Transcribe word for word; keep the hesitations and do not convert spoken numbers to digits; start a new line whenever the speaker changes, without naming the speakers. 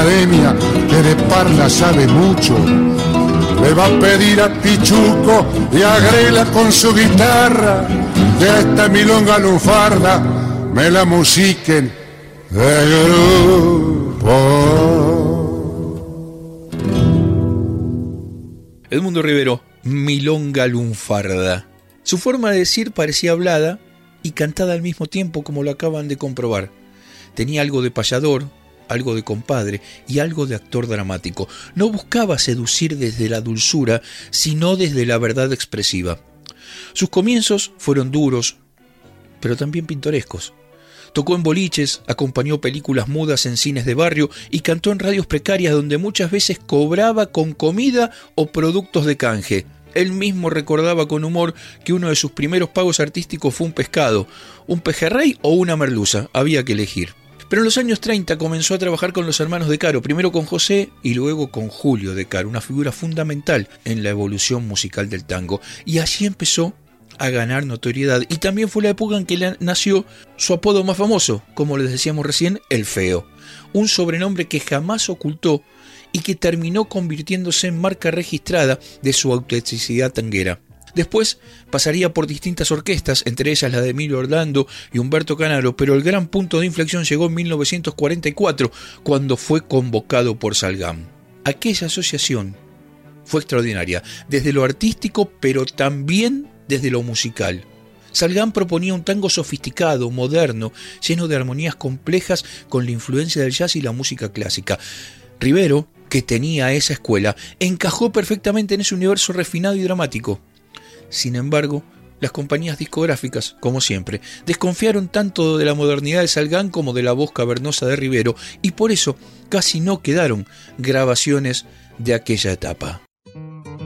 academia que de parla sabe mucho. Le va a pedir a Pichuco y a Grela con su guitarra que esta milonga lunfarda me la musiquen de grupo.
Edmundo Rivero, milonga lunfarda. Su forma de decir parecía hablada y cantada al mismo tiempo, como lo acaban de comprobar. Tenía algo de payador, algo de compadre y algo de actor dramático. No buscaba seducir desde la dulzura, sino desde la verdad expresiva. Sus comienzos fueron duros, pero también pintorescos. Tocó en boliches, acompañó películas mudas en cines de barrio y cantó en radios precarias donde muchas veces cobraba con comida o productos de canje. Él mismo recordaba con humor que uno de sus primeros pagos artísticos fue un pescado, un pejerrey o una merluza, había que elegir. Pero en los años treinta comenzó a trabajar con los hermanos de Caro, primero con José y luego con Julio de Caro, una figura fundamental en la evolución musical del tango. Y allí empezó a ganar notoriedad y también fue la época en que nació su apodo más famoso, como les decíamos recién, El Feo, un sobrenombre que jamás ocultó y que terminó convirtiéndose en marca registrada de su autenticidad tanguera. Después pasaría por distintas orquestas, entre ellas la de Emilio Orlando y Humberto Canaro, pero el gran punto de inflexión llegó en mil novecientos cuarenta y cuatro, cuando fue convocado por Salgán. Aquella asociación fue extraordinaria, desde lo artístico, pero también desde lo musical. Salgán proponía un tango sofisticado, moderno, lleno de armonías complejas con la influencia del jazz y la música clásica. Rivero, que tenía esa escuela, encajó perfectamente en ese universo refinado y dramático. Sin embargo, las compañías discográficas, como siempre, desconfiaron tanto de la modernidad de Salgán como de la voz cavernosa de Rivero, y por eso casi no quedaron grabaciones de aquella etapa.